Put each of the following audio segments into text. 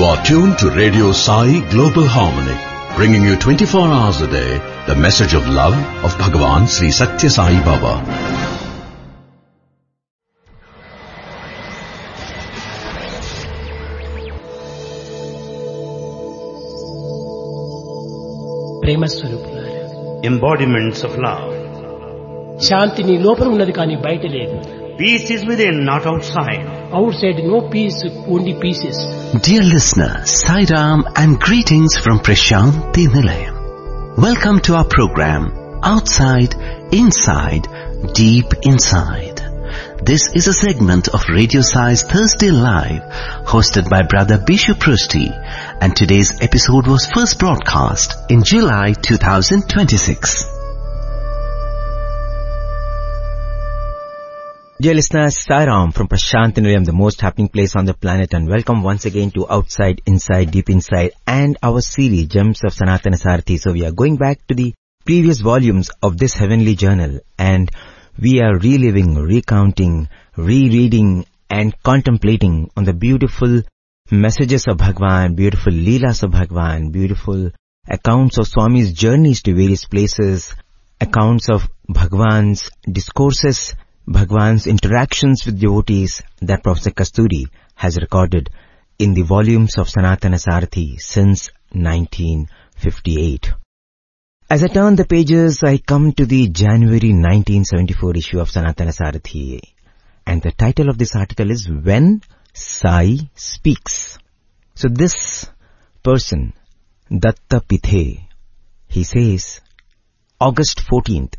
are tuned to Radio Sai Global Harmony, bringing you 24 hours a day the message of love of Bhagavan Sri Satya Sai Baba. ప్రేమ స్వరూపులారా, embodiments of love. శాంతి నీ లోపల ఉన్నది కానీ బయట లేదు. Peace is within, not outside. Outside no peace, only pieces. Dear listener, Sai Ram and greetings from Prashanti Nilayam. Welcome to our program, Outside, Inside, Deep Inside. This is a segment of Radio Sai's Thursday Live, hosted by Brother Bishu Prusti, and today's episode was first broadcast in July 2026. Dear listeners, Sai Ram from Prashanti Nilayam, the most happening place on the planet, and welcome once again to Outside, Inside, Deep Inside and our series Gems of Sanatana Sarathi. So we are going back to the previous volumes of this heavenly journal, and we are reliving, recounting, rereading and contemplating on the beautiful messages of Bhagwan, beautiful Leelas of Bhagwan, beautiful accounts of Swami's journeys to various places, accounts of Bhagwan's discourses, Bhagwan's interactions with devotees that Professor Kasturi has recorded in the volumes of Sanatana Sarathi since 1958. As I turn the pages, I come to the January 1974 issue of Sanatana Sarathi, and the title of this article is When Sai Speaks. So this person, Datta Pithe, he says, August 14th,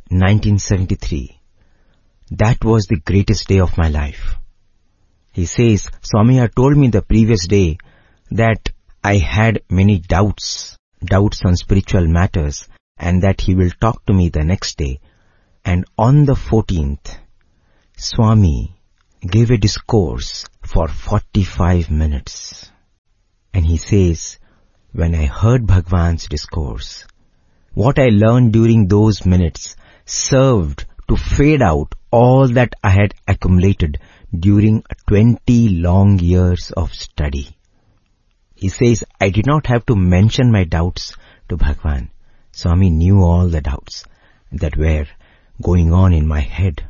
1973, that was the greatest day of my life. He says, Swami had told me the previous day that I had many doubts on spiritual matters, and that he will talk to me the next day. And on the 14th, Swami gave a discourse for 45 minutes. And he says, when I heard Bhagwan's discourse, what I learned during those minutes served to fade out all that I had accumulated during 20 long years of study. He says, I did not have to mention my doubts to Bhagwan. Swami knew all the doubts that were going on in my head.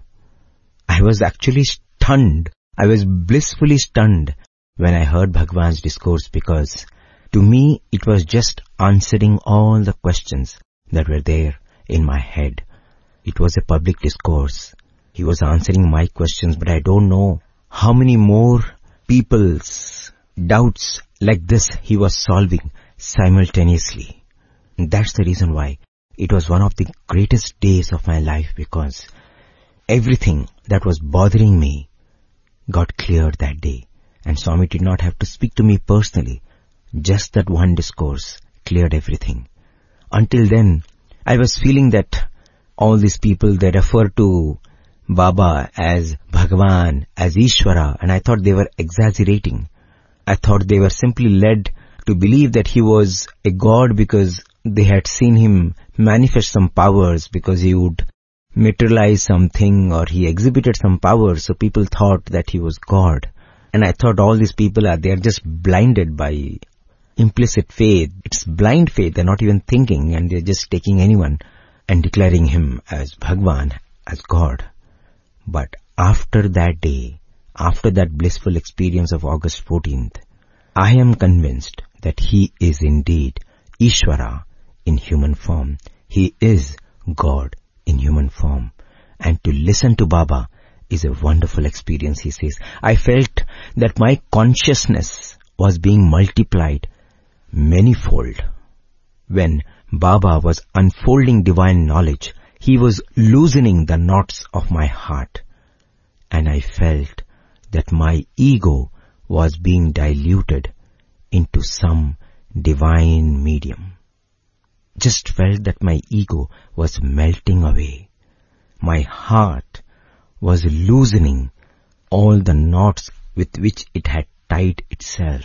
I was actually stunned. I was blissfully stunned when I heard Bhagwan's discourse, because to me it was just answering all the questions that were there in my head. It was a public discourse. He was answering my questions, but I don't know how many more people's doubts like this he was solving simultaneously. And that's the reason why it was one of the greatest days of my life, because everything that was bothering me got cleared that day. And Swami did not have to speak to me personally. Just that one discourse cleared everything. Until then, I was feeling that all these people, they refer to Baba as Bhagavan, as Ishvara, and I thought they were exaggerating. I thought they were simply led to believe that he was a god because they had seen him manifest some powers, because he would materialize something or he exhibited some powers, so people thought that he was God. And I thought all these people they are just blinded by implicit faith. It's blind faith. They're not even thinking, and they're just taking anyone and declaring him as Bhagwan, as God. But after that day, after that blissful experience of August 14th, I am convinced that he is indeed Ishvara in human form. He is God in human form. And to listen to Baba is a wonderful experience, he says. I felt that my consciousness was being multiplied manifold. When Baba was unfolding divine knowledge, he was loosening the knots of my heart. And I felt that my ego was being diluted into some divine medium. Just felt that my ego was melting away. My heart was loosening all the knots with which it had tied itself.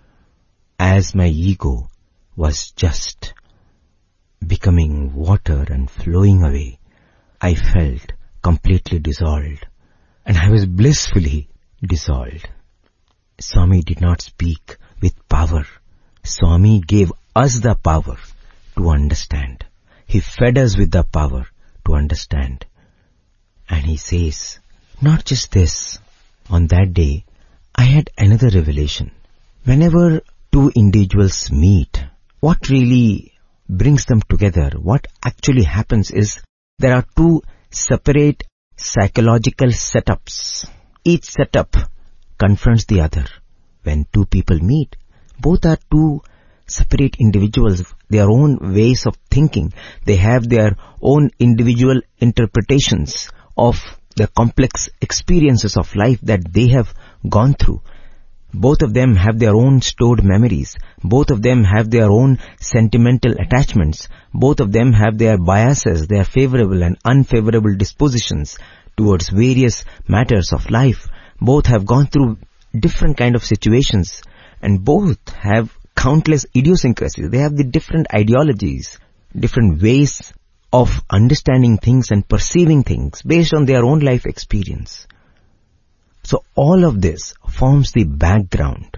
As my ego was just becoming water and flowing away, I felt completely dissolved, and I was blissfully dissolved. Swami did not speak with power. Swami gave us the power to understand. He fed us with the power to understand. And he says, not just this, on that day, I had another revelation. Whenever two individuals meet, what really brings them together, what actually happens is, there are two separate psychological setups. Each setup confronts the other. When two people meet, both are two separate individuals, their own ways of thinking. They have their own individual interpretations of the complex experiences of life that they have gone through. Both of them have their own stored memories. Both of them have their own sentimental attachments. Both of them have their biases, their favorable and unfavorable dispositions towards various matters of life. Both have gone through different kind of situations, and both have countless idiosyncrasies. They have the different ideologies, different ways of understanding things and perceiving things based on their own life experience. So all of this forms the background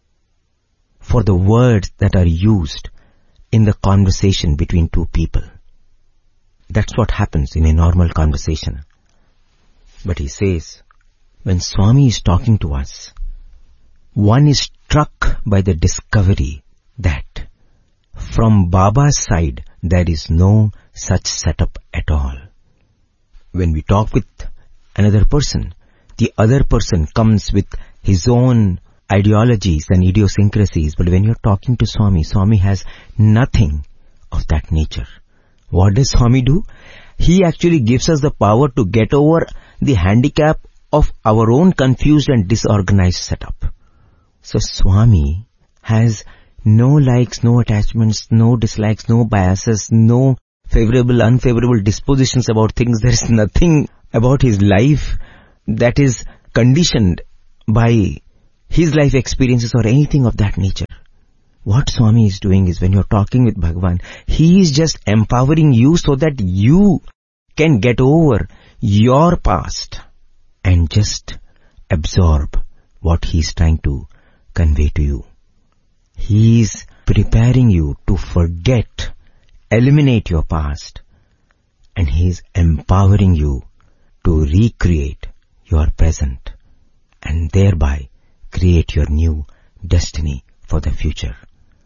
for the words that are used in the conversation between two people. That's what happens in a normal conversation. But he says, when Swami is talking to us, one is struck by the discovery that from Baba's side there is no such setup at all. When we talk with another person, the other person comes with his own ideologies and idiosyncrasies. But when you're talking to Swami, Swami has nothing of that nature. What does Swami do? He actually gives us the power to get over the handicap of our own confused and disorganized setup. So Swami has no likes, no attachments, no dislikes, no biases, no favorable, unfavorable dispositions about things. There is nothing about his life that is conditioned by his life experiences or anything of that nature. What Swami is doing is, when you're talking with Bhagavan, he is just empowering you so that you can get over your past and just absorb what he's trying to convey to you. He is preparing you to forget, eliminate your past, and he is empowering you to recreate your present and thereby create your new destiny for the future.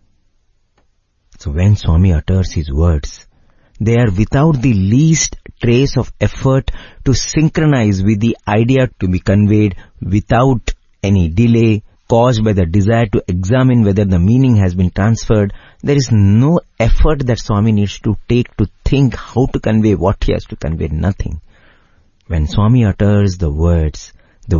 So when Swami utters his words, they are without the least trace of effort to synchronize with the idea to be conveyed, without any delay caused by the desire to examine whether the meaning has been transferred. There is no effort that Swami needs to take to think how to convey what he has to convey. Nothing. When Swami utters the words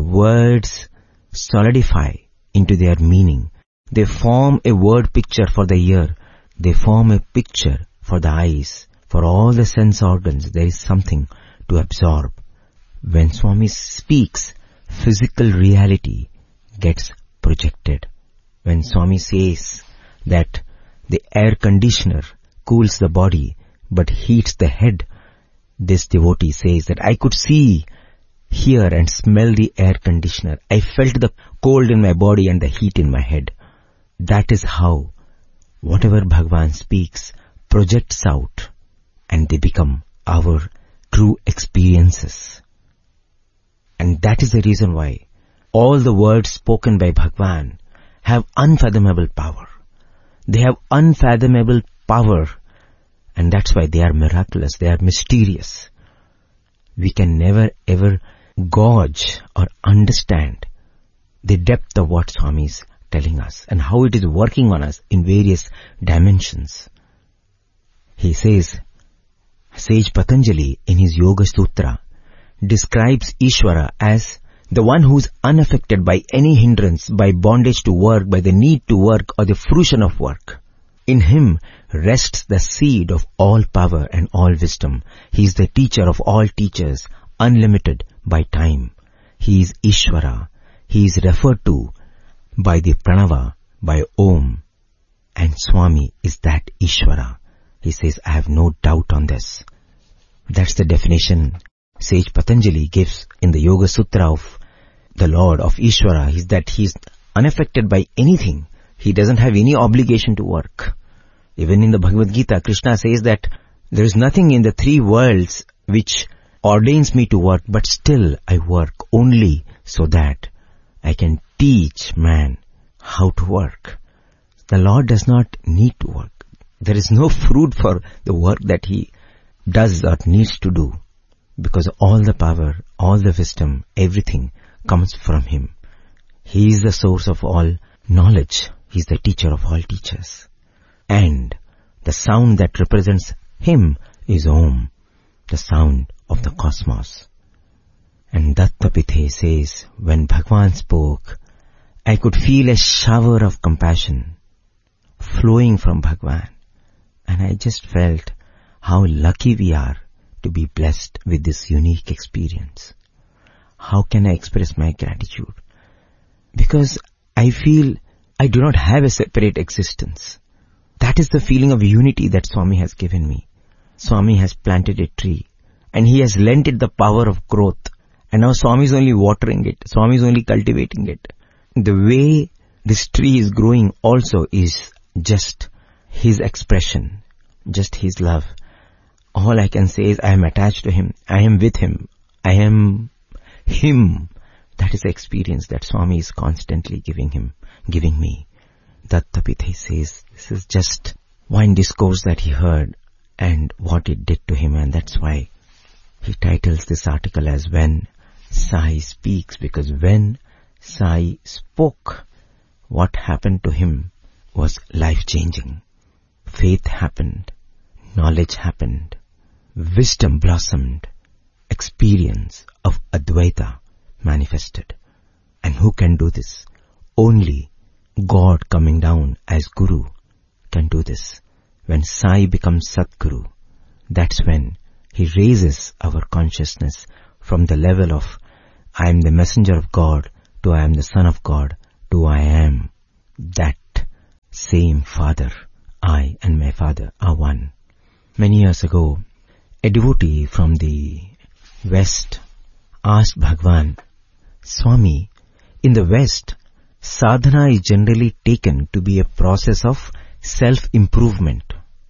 solidify into their meaning. They form a word picture for the ear. They form a picture for the eyes. For all the sense organs, there is something to absorb. When Swami speaks, physical reality gets projected. When Swami says that the air conditioner cools the body but heats the head, this devotee says that I could see, hear and smell the air conditioner. I felt the cold in my body and the heat in my head. That is how whatever Bhagavan speaks projects out, and they become our true experiences. And that is the reason why all the words spoken by Bhagavan have unfathomable power. They have unfathomable power, and that's why they are miraculous, they are mysterious. We can never ever gauge or understand the depth of what Swami is telling us and how it is working on us in various dimensions. He says, Sage Patanjali in his Yoga Sutra describes Ishvara as the one who is unaffected by any hindrance, by bondage to work, by the need to work or the fruition of work. In him rests the seed of all power and all wisdom. He is the teacher of all teachers, unlimited by time. He is Ishvara. He is referred to by the Pranava, by Om. And Swami is that Ishvara. He says, I have no doubt on this. That's the definition Sage Patanjali gives in the Yoga Sutra of the Lord, of Ishvara, is that he is unaffected by anything. He doesn't have any obligation to work. Even in the Bhagavad Gita, Krishna says that there is nothing in the three worlds which ordains me to work, but still I work only so that I can teach man how to work. The Lord does not need to work. There is no fruit for the work that he does or needs to do, because all the power, all the wisdom, everything comes from him. He is the source of all knowledge. He is the teacher of all teachers. And the sound that represents him is Om, the sound of the cosmos. And Dattapithe says, when Bhagwan spoke, I could feel a shower of compassion flowing from Bhagwan. And I just felt how lucky we are to be blessed with this unique experience. How can I express my gratitude? Because I feel I do not have a separate existence. That is the feeling of unity that Swami has given me. Swami has planted a tree and he has lent it the power of growth. And now Swami is only watering it. Swami is only cultivating it. The way this tree is growing also is just his expression, just his love. All I can say is I am attached to him. I am with him. I am him. That is the experience that Swami is constantly giving me. Dattapithe says this is just one discourse that he heard and what it did to him, and that's why he titles this article as When Sai Speaks, because when Sai spoke, what happened to him was life-changing. Faith happened, knowledge happened, wisdom blossomed, experience of Advaita manifested. And who can do this? Only God coming down as Guru can do this. When Sai becomes Satguru, that's when he raises our consciousness from the level of I am the messenger of God to I am the son of God to I am that same Father. I and my Father are one. Many years ago, a devotee from the West asked Bhagwan, Swami, in the West, sadhana is generally taken to be a process of self-improvement.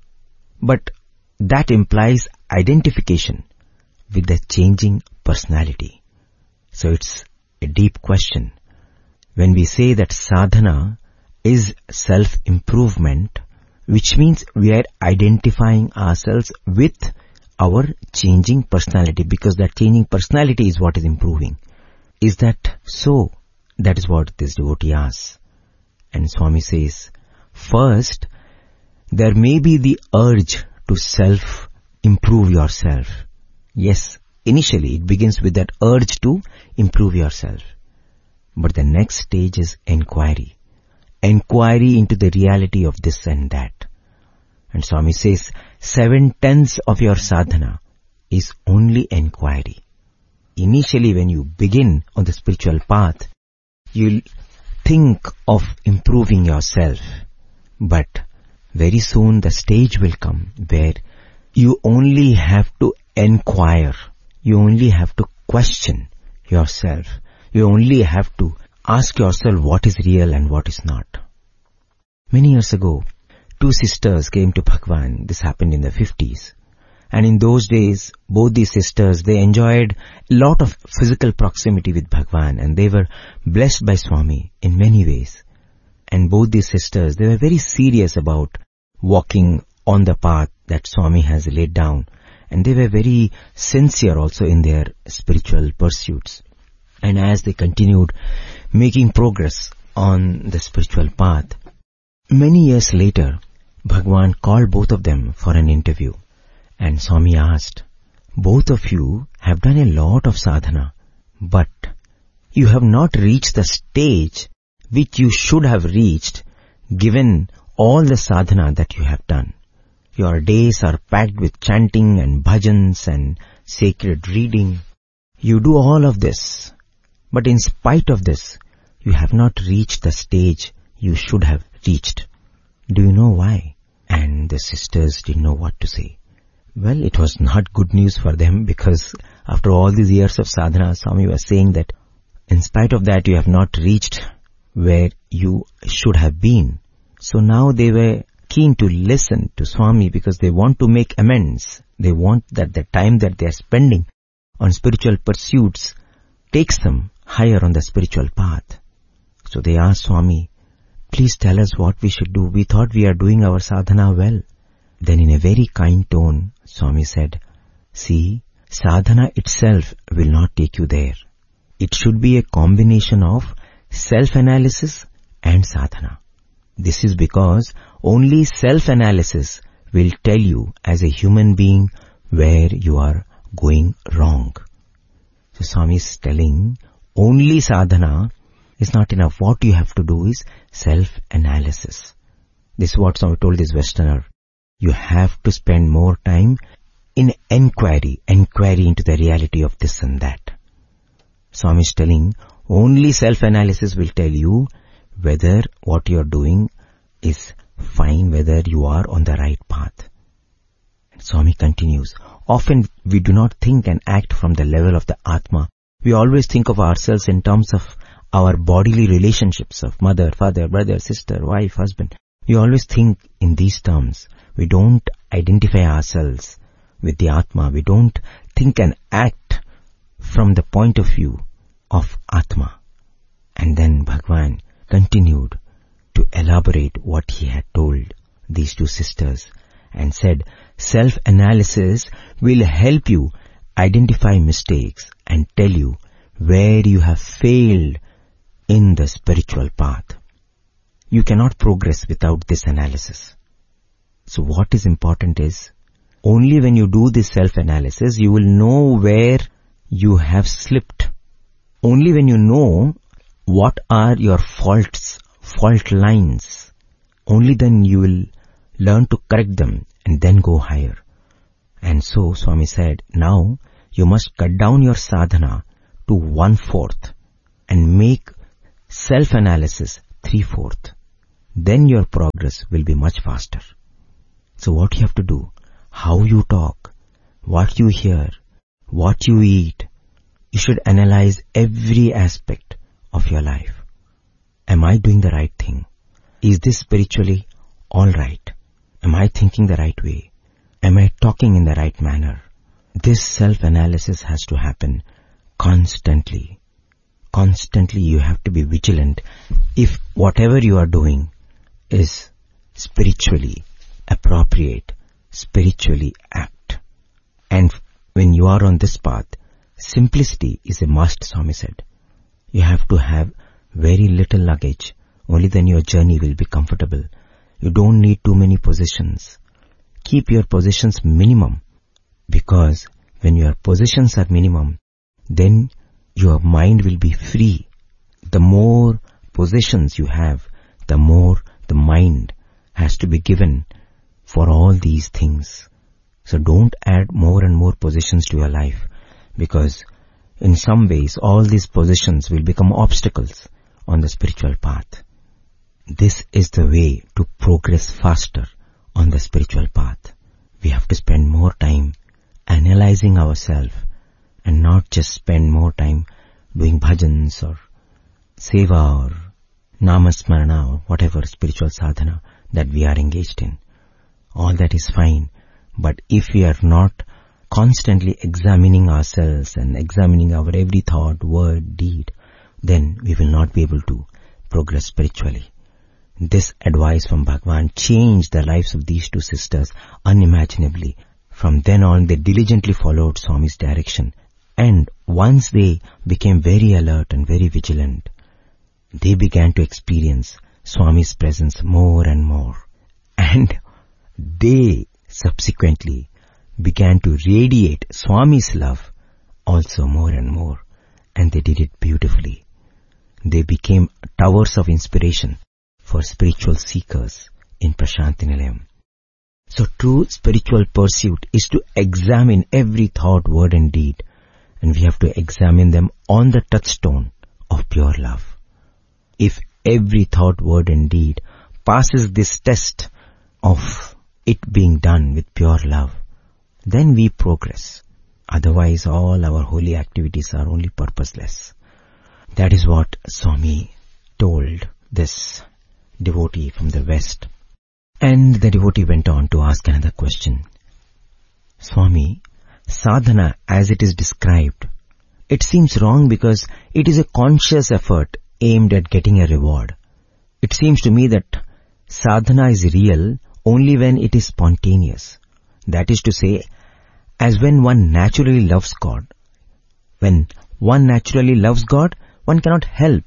But that implies identification with the changing personality. So it's a deep question. When we say that sadhana is self-improvement, which means we are identifying ourselves with our changing personality, because that changing personality is what is improving. Is that so? That is what this devotee asks. And Swami says, first, there may be the urge to self-improve yourself. Yes, initially it begins with that urge to improve yourself. But the next stage is inquiry. Inquiry into the reality of this and that. And Swami says, 7/10 of your sadhana is only inquiry. Initially when you begin on the spiritual path, you'll think of improving yourself. But very soon the stage will come where you only have to inquire. You only have to question yourself. You only have to ask yourself what is real and what is not. Many years ago, 2 sisters came to Bhagwan. This happened in the 50s. And in those days, both these sisters, they enjoyed a lot of physical proximity with Bhagwan, and they were blessed by Swami in many ways. And both these sisters, they were very serious about walking on the path that Swami has laid down. And they were very sincere also in their spiritual pursuits. And as they continued making progress on the spiritual path, many years later, Bhagwan called both of them for an interview. And Swami asked, both of you have done a lot of sadhana, but you have not reached the stage which you should have reached given all the sadhana that you have done. Your days are packed with chanting and bhajans and sacred reading. You do all of this, but in spite of this, you have not reached the stage you should have reached. Do you know why? And the sisters didn't know what to say. Well, it was not good news for them, because after all these years of sadhana, Swami was saying that in spite of that, you have not reached where you should have been. So now they were keen to listen to Swami because they want to make amends. They want that the time that they are spending on spiritual pursuits takes them higher on the spiritual path. So they asked Swami, please tell us what we should do. We thought we are doing our sadhana well. Then in a very kind tone, Swami said, see, sadhana itself will not take you there. It should be a combination of self-analysis and sadhana. This is because only self-analysis will tell you as a human being where you are going wrong. So Swami is telling only sadhana is not enough. What you have to do is self-analysis. This is what Swami told this Westerner. You have to spend more time in inquiry into the reality of this and that. Swami is telling only self-analysis will tell you whether what you are doing is fine, whether you are on the right path. Swami continues, often we do not think and act from the level of the Atma. We always think of ourselves in terms of our bodily relationships of mother, father, brother, sister, wife, husband. We always think in these terms. We don't identify ourselves with the Atma. We don't think and act from the point of view of Atma. And then Bhagwan continued to elaborate what he had told these two sisters and said, self-analysis will help you identify mistakes and tell you where you have failed in the spiritual path. You cannot progress without this analysis. So what is important is, only when you do this self-analysis, you will know where you have slipped. Only when you know what are your fault lines, only then you will learn to correct them and then go higher. And so Swami said, now you must cut down your sadhana to 1/4 and make self-analysis 3/4. Then your progress will be much faster. So what you have to do, how you talk, what you hear, what you eat, you should analyze every aspect of your life. Am I doing the right thing? Is this spiritually all right? Am I thinking the right way? Am I talking in the right manner? This self-analysis has to happen constantly. Constantly you have to be vigilant if whatever you are doing is spiritually appropriate, spiritually apt. And when you are on this path, simplicity is a must, Swami said. You have to have very little luggage. Only then your journey will be comfortable. You don't need too many possessions. Keep your possessions minimum, because when your possessions are minimum, then your mind will be free. The more possessions you have, the more the mind has to be given for all these things. So don't add more and more possessions to your life, because in some ways all these possessions will become obstacles on the spiritual path. This is the way to progress faster on the spiritual path. We have to spend more time analyzing ourselves and not just spend more time doing bhajans or seva or namasmarana or whatever spiritual sadhana that we are engaged in. All that is fine, but if we are not constantly examining ourselves and examining our every thought, word, deed, then we will not be able to progress spiritually. This advice from Bhagwan changed the lives of these two sisters unimaginably. From then on, they diligently followed Swami's direction, and once they became very alert and very vigilant, they began to experience Swami's presence more and more. And they subsequently began to radiate Swami's love also more and more, and they did it beautifully. They became towers of inspiration for spiritual seekers in Prashanti Nilayam. So true spiritual pursuit is to examine every thought, word and deed, and we have to examine them on the touchstone of pure love. If every thought, word and deed passes this test of it being done with pure love, then we progress. Otherwise all our holy activities are only purposeless. That is what Swami told this devotee from the West. And the devotee went on to ask another question. Swami, sadhana as it is described, it seems wrong because it is a conscious effort aimed at getting a reward. It seems to me that sadhana is real only when it is spontaneous. That is to say, as when one naturally loves God. When one naturally loves God, one cannot help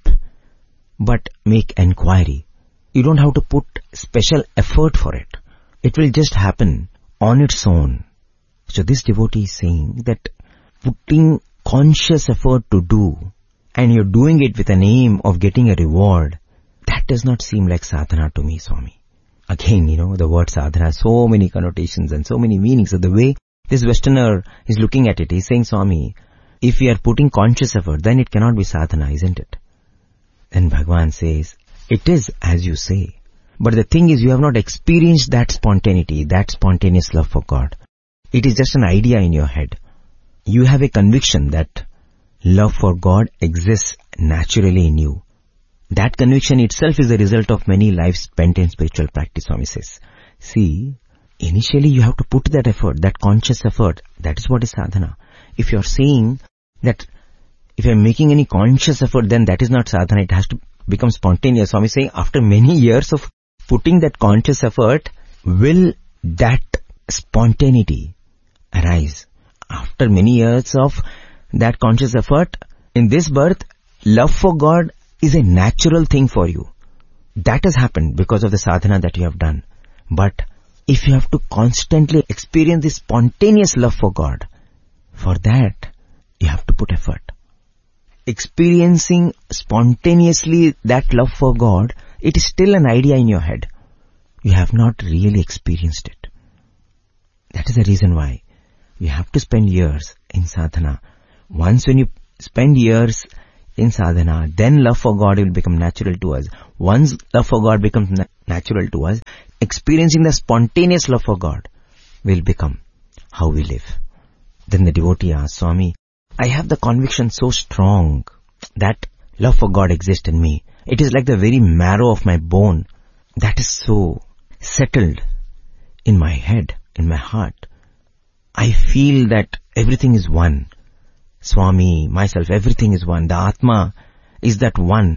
but make enquiry. You don't have to put special effort for it. It will just happen on its own. So this devotee is saying that putting conscious effort to do, and you're doing it with an aim of getting a reward, that does not seem like sadhana to me, Swami. Again, the word sadhana has so many connotations and so many meanings. So the way this Westerner is looking at it, he's saying, Swami, if we are putting conscious effort, then it cannot be sadhana, isn't it? Then Bhagavan says, it is as you say. But the thing is, you have not experienced that spontaneity, that spontaneous love for God. It is just an idea in your head. You have a conviction that love for God exists naturally in you. That conviction itself is the result of many lives spent in spiritual practice, Swami says. See, initially you have to put that effort, that conscious effort. That is what is sadhana. If you are saying that if you are making any conscious effort, then that is not sadhana. It has to become spontaneous. Swami is saying after many years of putting that conscious effort, will that spontaneity arise? After many years of that conscious effort, in this birth, love for God is a natural thing for you. That has happened because of the sadhana that you have done. But if you have to constantly experience this spontaneous love for God, for that, you have to put effort. Experiencing spontaneously that love for God, it is still an idea in your head. You have not really experienced it. That is the reason why you have to spend years in sadhana. Once when you spend years in sadhana, then love for God will become natural to us. Once love for God becomes natural to us, experiencing the spontaneous love for God will become how we live. Then the devotee asks, Swami, I have the conviction so strong that love for God exists in me. It is like the very marrow of my bone. That is so settled in my head, in my heart. I feel that everything is one. Swami, myself, everything is one. The Atma is that one.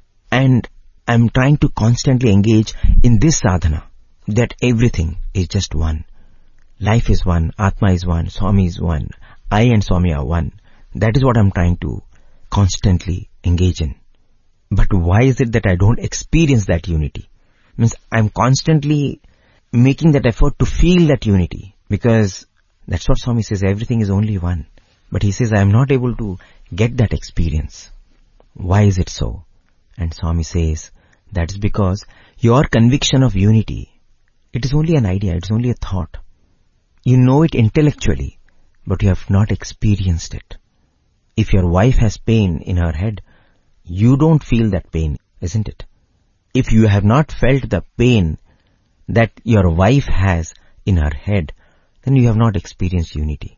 And I'm trying to constantly engage in this sadhana, that everything is just one. Life is one, Atma is one, Swami is one. I and Swami are one. That is what I'm trying to constantly engage in. But why is it that I don't experience that unity? Means I'm constantly making that effort to feel that unity. Because that's what Swami says, everything is only one. But he says, I am not able to get that experience. Why is it so? And Swami says, that is because your conviction of unity, it is only an idea, it is only a thought. You know it intellectually, but you have not experienced it. If your wife has pain in her head, you don't feel that pain, isn't it? If you have not felt the pain that your wife has in her head, then you have not experienced unity.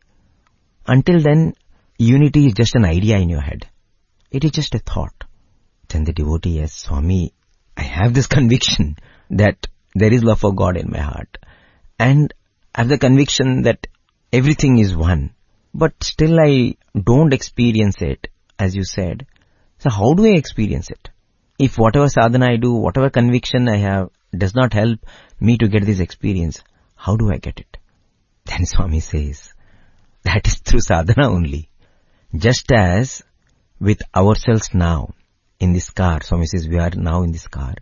Until then, unity is just an idea in your head. It is just a thought. Then the devotee asks, Swami, I have this conviction that there is love for God in my heart. And I have the conviction that everything is one. But still I don't experience it, as you said. So how do I experience it? If whatever sadhana I do, whatever conviction I have, does not help me to get this experience, how do I get it? Then Swami says, that is through sadhana only. Just as with ourselves now, in this car, Swami says we are now in this car,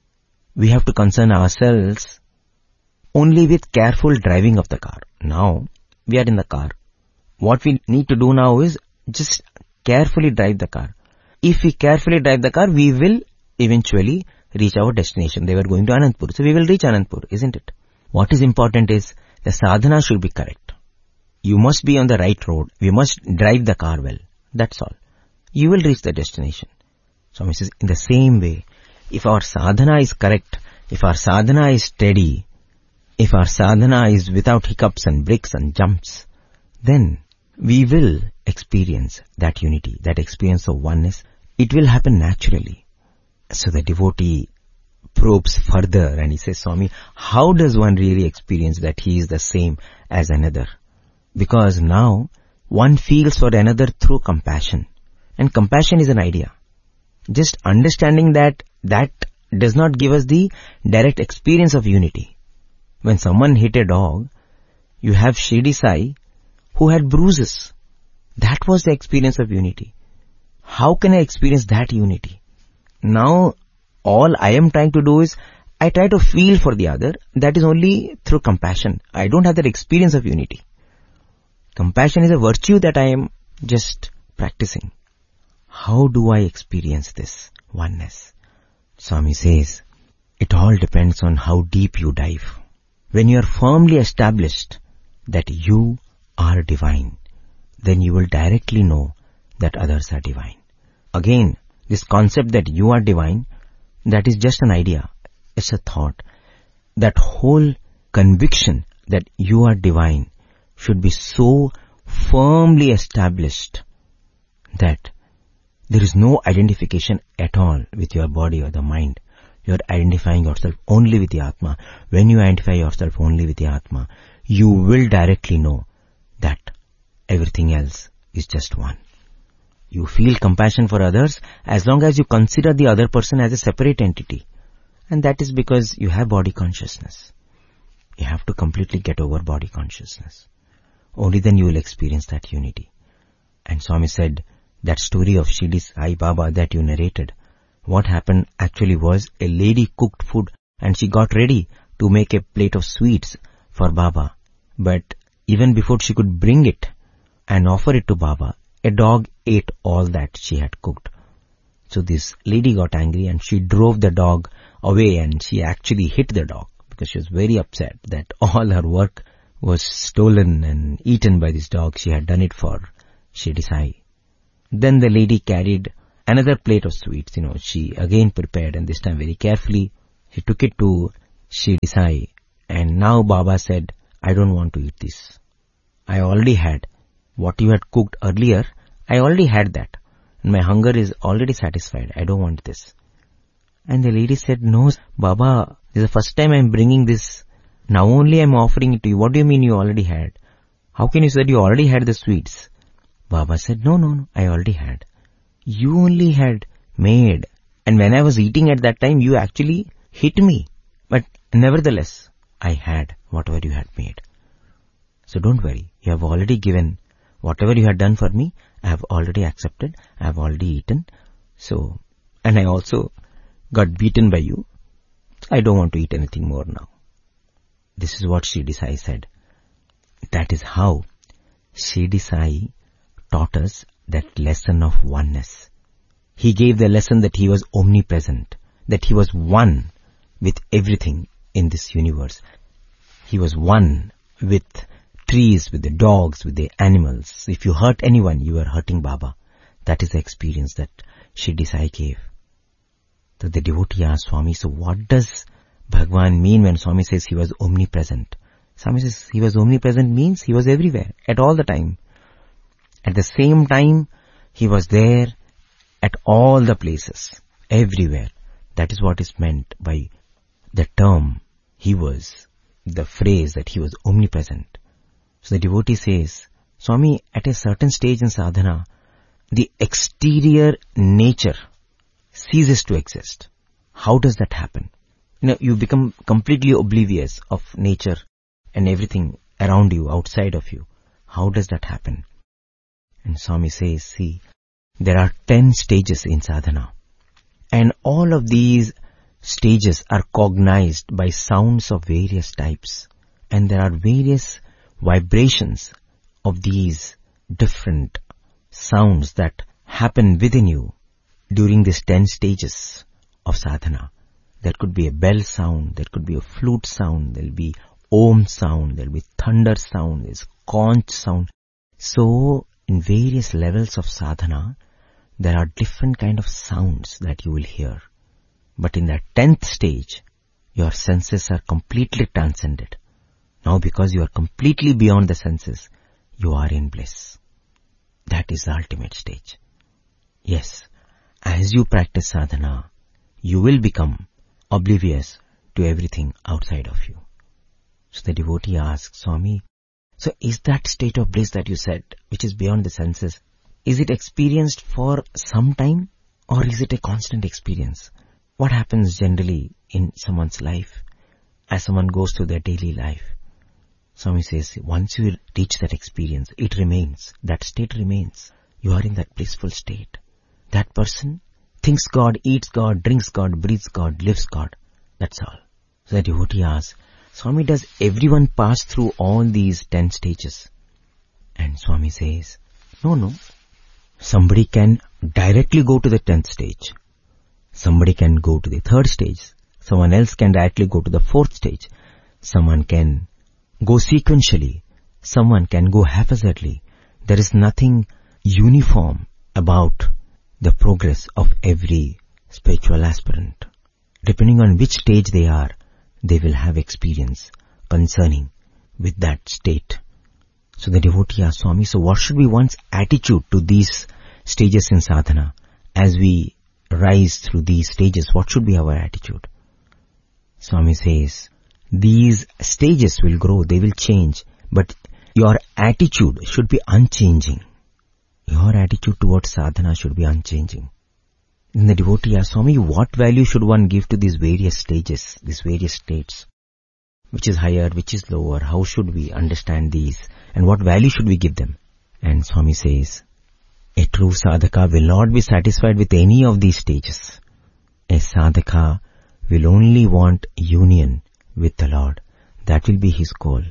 we have to concern ourselves only with careful driving of the car. Now, we are in the car. What we need to do now is just carefully drive the car. If we carefully drive the car, we will eventually reach our destination. They were going to Anandpur, so we will reach Anandpur, isn't it? What is important is the sadhana should be correct. You must be on the right road. We must drive the car well. That's all. You will reach the destination. Swami says, in the same way, if our sadhana is correct, if our sadhana is steady, if our sadhana is without hiccups and breaks and jumps, then we will experience that unity, that experience of oneness. It will happen naturally. So the devotee probes further and he says, Swami, how does one really experience that he is the same as another? Because now one feels for another through compassion. And compassion is an idea. Just understanding that does not give us the direct experience of unity. When someone hit a dog, you have Shirdi Sai who had bruises. That was the experience of unity. How can I experience that unity? Now, all I am trying to do is, I try to feel for the other. That is only through compassion. I don't have that experience of unity. Compassion is a virtue that I am just practicing. How do I experience this oneness? Swami says, it all depends on how deep you dive. When you are firmly established that you are divine, then you will directly know that others are divine. Again, this concept that you are divine, that is just an idea. It's a thought. That whole conviction that you are divine should be so firmly established that there is no identification at all with your body or the mind. You are identifying yourself only with the Atma. When you identify yourself only with the Atma, you will directly know that everything else is just one. You feel compassion for others as long as you consider the other person as a separate entity. And that is because you have body consciousness. You have to completely get over body consciousness. Only then you will experience that unity. And Swami said, that story of Shirdi Sai Baba that you narrated, what happened actually was a lady cooked food and she got ready to make a plate of sweets for Baba. But even before she could bring it and offer it to Baba, a dog ate all that she had cooked. So this lady got angry and she drove the dog away, and she actually hit the dog because she was very upset that all her work was stolen and eaten by this dog. She had done it for Shirdi Sai. Then the lady carried another plate of sweets. She again prepared, and this time very carefully she took it to Shirdi Sai. And now Baba said, I don't want to eat this. I already had what you had cooked earlier. I already had that. And my hunger is already satisfied. I don't want this. And the lady said, no, Baba, this is the first time I am bringing this. Now only I am offering it to you. What do you mean you already had? How can you say you already had the sweets? Baba said, no, I already had. You only had made. And when I was eating at that time, you actually hit me. But nevertheless, I had whatever you had made. So don't worry. You have already given whatever you had done for me. I have already accepted. I have already eaten. So, and I also got beaten by you. I don't want to eat anything more now. This is what Shirdi Sai said. That is how Shirdi Sai taught us that lesson of oneness. He gave the lesson that he was omnipresent, that he was one with everything in this universe. He was one with trees, with the dogs, with the animals. If you hurt anyone, you are hurting Baba. That is the experience that Shirdi Sai gave. So the devotee asked Swami, so what does Bhagwan mean when Swami says he was omnipresent? Swami says he was omnipresent means he was everywhere, at all the time. At the same time, he was there at all the places, everywhere. That is what is meant by the term he was, the phrase that he was omnipresent. So the devotee says, Swami, at a certain stage in sadhana, the exterior nature ceases to exist. How does that happen? You become completely oblivious of nature and everything around you, outside of you. How does that happen? And Swami says, see, there are 10 stages in sadhana. And all of these stages are cognized by sounds of various types. And there are various vibrations of these different sounds that happen within you during these 10 stages of sadhana. There could be a bell sound, there could be a flute sound, there will be om sound, there will be thunder sound, there is conch sound. So, in various levels of sadhana, there are different kind of sounds that you will hear. But in that 10th stage, your senses are completely transcended. Now because you are completely beyond the senses, you are in bliss. That is the ultimate stage. Yes, as you practice sadhana, you will become oblivious to everything outside of you. So the devotee asks, Swami, so is that state of bliss that you said, which is beyond the senses, is it experienced for some time or is it a constant experience? What happens generally in someone's life as someone goes through their daily life? Swami says, once you reach that experience, it remains. That state remains. You are in that blissful state. That person thinks God, eats God, drinks God, breathes God, lives God. That's all. So the devotee asks, Swami, does everyone pass through all these 10 stages? And Swami says, no. Somebody can directly go to the 10th stage. Somebody can go to the 3rd stage. Someone else can directly go to the 4th stage. Someone can go sequentially. Someone can go haphazardly. There is nothing uniform about the progress of every spiritual aspirant. Depending on which stage they are, they will have experience concerning with that state. So the devotee asks, Swami, so what should be one's attitude to these stages in sadhana? As we rise through these stages, what should be our attitude? Swami says, these stages will grow, they will change, but your attitude should be unchanging. Your attitude towards sadhana should be unchanging. And the devotee asks, Swami, what value should one give to these various stages, these various states? Which is higher, which is lower? How should we understand these? And what value should we give them? And Swami says, a true sadhaka will not be satisfied with any of these stages. A sadhaka will only want union with the Lord. That will be his goal.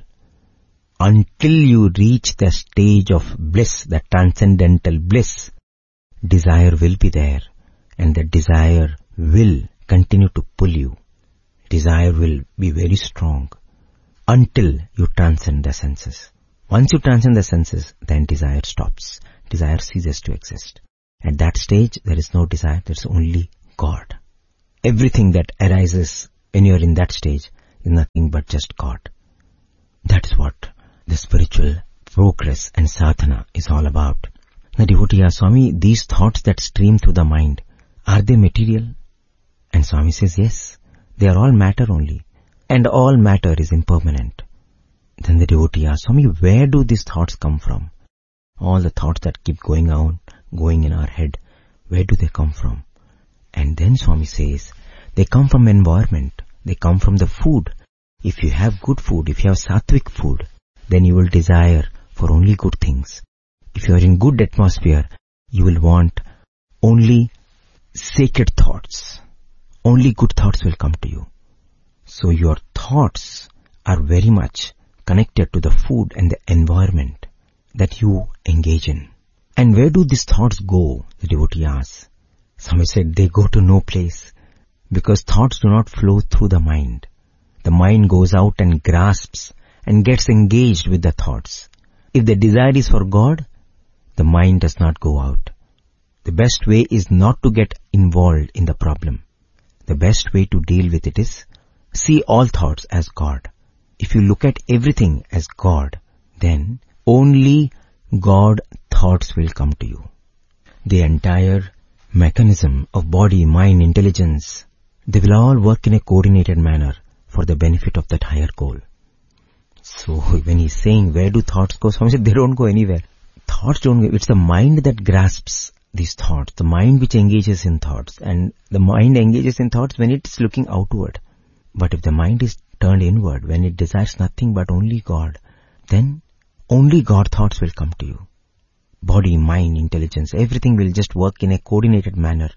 Until you reach the stage of bliss, the transcendental bliss, desire will be there. And the desire will continue to pull you. Desire will be very strong until you transcend the senses. Once you transcend the senses, then desire stops. Desire ceases to exist. At that stage, there is no desire, there is only God. Everything that arises when you are in that stage is nothing but just God. That is what the spiritual progress and sadhana is all about. The devotee asks, Swami, these thoughts that stream through the mind, are they material? And Swami says, yes, they are all matter only. And all matter is impermanent. Then the devotee asks, Swami, where do these thoughts come from? All the thoughts that keep going in our head, where do they come from? And then Swami says, they come from environment. They come from the food. If you have good food, if you have sattvic food, then you will desire for only good things. If you are in good atmosphere, you will want only sacred thoughts. Only good thoughts will come to you. So your thoughts are very much connected to the food and the environment that you engage in. And where do these thoughts go? The devotee asks. Swami said, they go to no place, because thoughts do not flow through the mind. The mind goes out and grasps and gets engaged with the thoughts. If the desire is for God, the mind does not go out. The best way is not to get involved in the problem. The best way to deal with it is see all thoughts as God. If you look at everything as God, then only God thoughts will come to you. The entire mechanism of body, mind, intelligence, they will all work in a coordinated manner for the benefit of that higher goal. So when he's saying, where do thoughts go? Swami said, they don't go anywhere. Thoughts don't go. It's the mind that grasps these thoughts, the mind which engages in thoughts. And the mind engages in thoughts when it's looking outward. But if the mind is turned inward, when it desires nothing but only God, then only God thoughts will come to you. Body, mind, intelligence, everything will just work in a coordinated manner.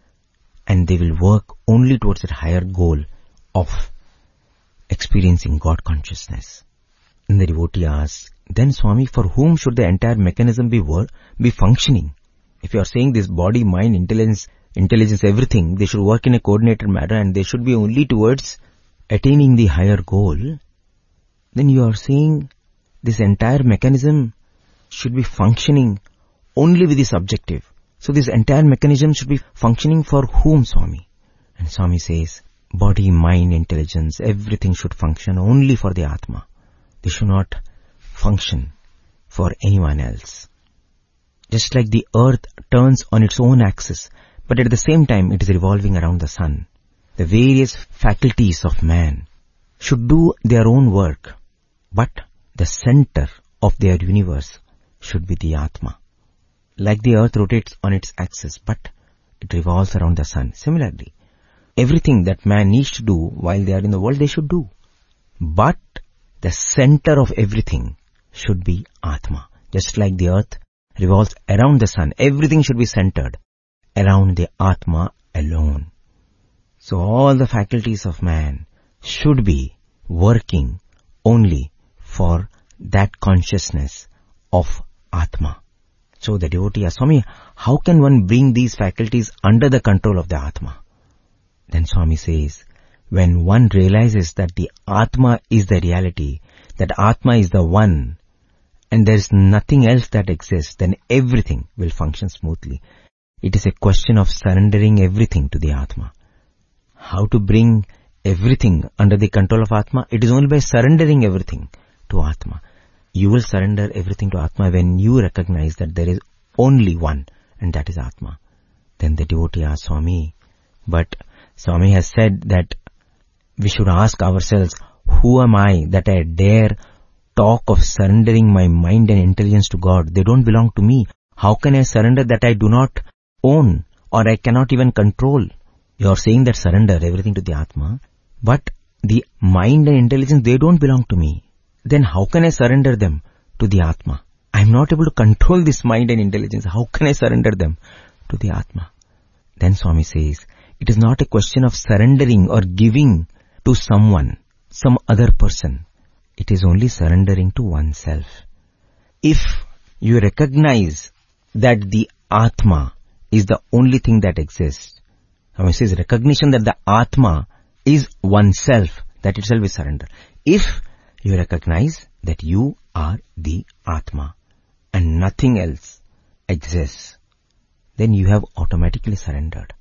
And they will work only towards that higher goal of experiencing God consciousness. And the devotee asks, then Swami, for whom should the entire mechanism be functioning? If you are saying this body, mind, intelligence, everything, they should work in a coordinated manner and they should be only towards attaining the higher goal, then you are saying this entire mechanism should be functioning only with this objective. So this entire mechanism should be functioning for whom, Swami? And Swami says, body, mind, intelligence, everything should function only for the Atma. They should not function for anyone else. Just like the earth turns on its own axis, but at the same time it is revolving around the sun. The various faculties of man should do their own work, but the center of their universe should be the Atma. Like the earth rotates on its axis, but it revolves around the sun. Similarly, everything that man needs to do while they are in the world, they should do. But the center of everything should be Atma. Just like the earth revolves around the sun, everything should be centered around the Atma alone. So all the faculties of man should be working only for that consciousness of Atma. So the devotee asks, Swami, how can one bring these faculties under the control of the Atma? Then Swami says, when one realizes that the Atma is the reality, that Atma is the one, and there is nothing else that exists, then everything will function smoothly. It is a question of surrendering everything to the Atma. How to bring everything under the control of Atma? It is only by surrendering everything to Atma. You will surrender everything to Atma when you recognize that there is only one, and that is Atma. Then the devotee asks, Swami, but Swami has said that we should ask ourselves, who am I that I dare talk of surrendering my mind and intelligence to God? They don't belong to me. How can I surrender that I do not own or I cannot even control? You are saying that surrender everything to the Atma, but the mind and intelligence, they don't belong to me. Then how can I surrender them to the Atma? I am not able to control this mind and intelligence. How can I surrender them to the Atma? Then Swami says, it is not a question of surrendering or giving to someone, some other person. It is only surrendering to oneself. If you recognize that the Atma is the only thing that exists, Swami says recognition that the Atma is oneself, that itself is surrender. If you recognize that you are the Atma and nothing else exists, then you have automatically surrendered.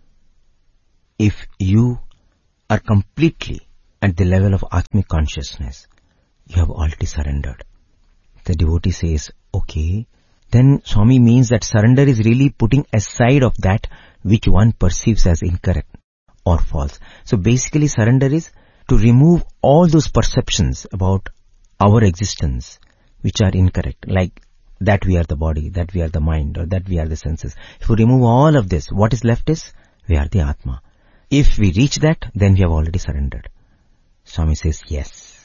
If you are completely at the level of Atmic consciousness, you have already surrendered. The devotee says, okay, then Swami means that surrender is really putting aside of that which one perceives as incorrect or false. So basically surrender is to remove all those perceptions about our existence which are incorrect, like that we are the body, that we are the mind, or that we are the senses. If we remove all of this, what is left is, we are the Atma. If we reach that, then we have already surrendered. Swami says, yes.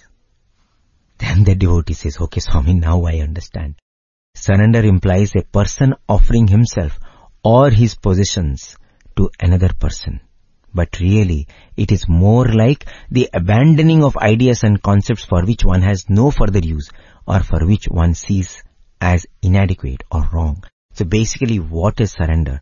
Then the devotee says, okay Swami, now I understand. Surrender implies a person offering himself or his possessions to another person. But really, it is more like the abandoning of ideas and concepts for which one has no further use or for which one sees as inadequate or wrong. So basically, what is surrender?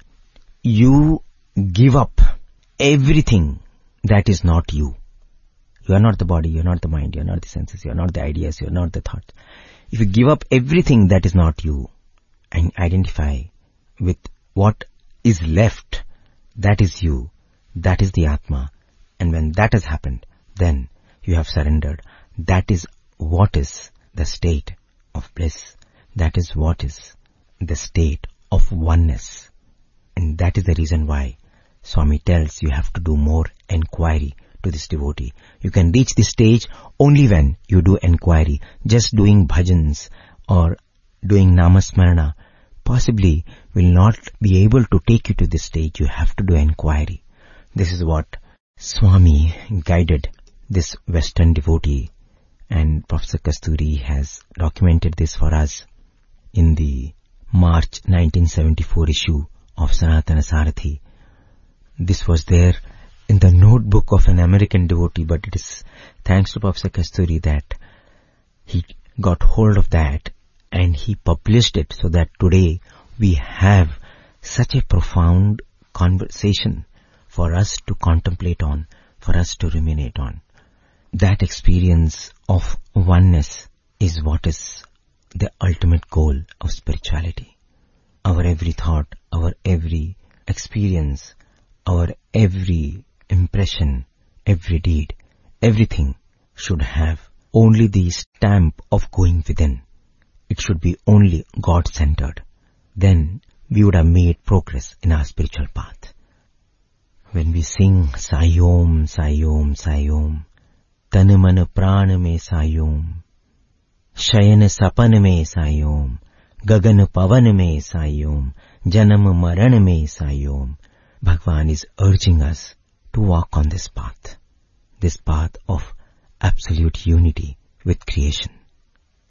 You give up everything that is not you. You are not the body, you are not the mind, you are not the senses, you are not the ideas, you are not the thoughts. If you give up everything that is not you and identify with what is left, that is you, that is the Atma. And when that has happened, then you have surrendered. That is what is the state of bliss. That is what is the state of oneness. And that is the reason why Swami tells you have to do more enquiry to this devotee. You can reach this stage only when you do enquiry. Just doing bhajans or doing namasmarana possibly will not be able to take you to this stage. You have to do enquiry. This is what Swami guided this Western devotee, and Professor Kasturi has documented this for us in the March 1974 issue of Sanatana Sarathi. This was there in the notebook of an American devotee, but it is thanks to Professor Kasturi that he got hold of that and he published it, so that today we have such a profound conversation for us to contemplate on, for us to ruminate on. That experience of oneness is what is the ultimate goal of spirituality. Our every thought, our every experience, our every impression, every deed, everything should have only the stamp of going within. It should be only God-centered. Then we would have made progress in our spiritual path. When we sing Sai Om, Sai Om, Sai Om, Tan Man Pran Mein Sai Om, Shayan Sapan Mein Sai Om, Gagan Pavan Mein Sai Om, Janam Maran Mein Sai Om, Bhagwan is urging us to walk on this path of absolute unity with creation.